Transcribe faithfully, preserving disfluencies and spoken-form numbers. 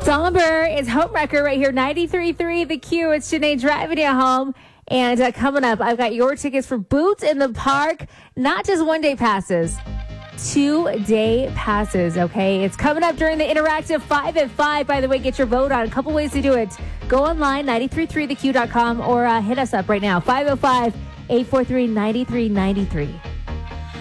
Somber is Homewrecker right here, ninety-three point three The Q. It's Janae driving you home. And uh, coming up, I've got your tickets for Boots in the Park. Not just one-day passes, two-day passes, okay? It's coming up during the interactive five at five. By the way, get your vote on. A couple ways to do it. Go online, nine three three the q dot com, or uh, hit us up right now, five oh five, eight four three, nine three nine three.